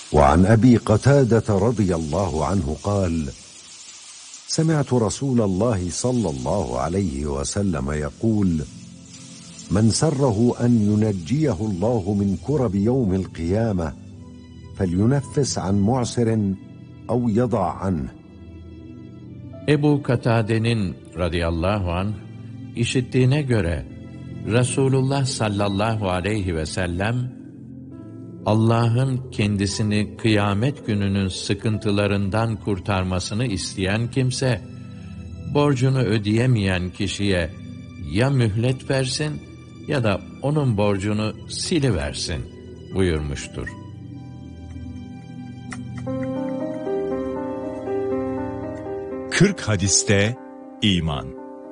وعن أبي قتادة رضي الله عنه قال: سمعت رسول الله صلى الله عليه وسلم يقول: من سره أن ينجيه الله من كرب يوم القيامة فلينفس عن معسر أو يضع عنه. Ebu Katade'nin radıyallahu anh işittiğine göre Resulullah sallallahu aleyhi ve sellem, Allah'ın kendisini kıyamet gününün sıkıntılarından kurtarmasını isteyen kimse, borcunu ödeyemeyen kişiye ya mühlet versin ya da onun borcunu siliversin buyurmuştur. Kırk hadiste iman.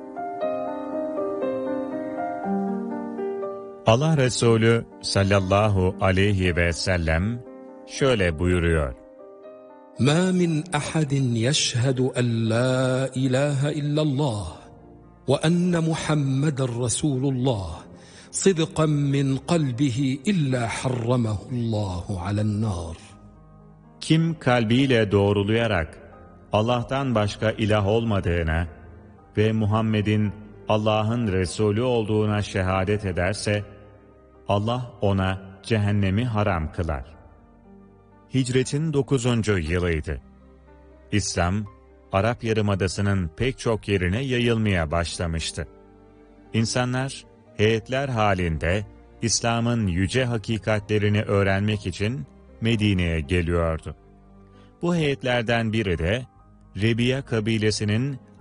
Allah Resulü sallallahu aleyhi ve sellem şöyle buyuruyor: مَا مِنْ أَحَدٍ يَشْهَدُ أَنْ لَا إِلَٰهَ إِلَّا اللّٰهِ وَأَنَّ مُحَمَّدًا رَسُولُ اللّٰهِ صِدْقًا مِنْ قَلْبِهِ إِلَّا حَرَّمَهُ اللّٰهُ عَلَى النَّارِ. Kim kalbiyle doğrulayarak Allah'tan başka ilah olmadığına ve Muhammed'in Allah'ın Resulü olduğuna şehadet ederse, Allah ona cehennemi haram kılar. Hicretin 9. yılıydı. İslam, Arap Yarımadası'nın pek çok yerine yayılmaya başlamıştı. İnsanlar, heyetler halinde İslam'ın yüce hakikatlerini öğrenmek için Medine'ye geliyordu. Bu heyetlerden biri de Rebiya kabilesinin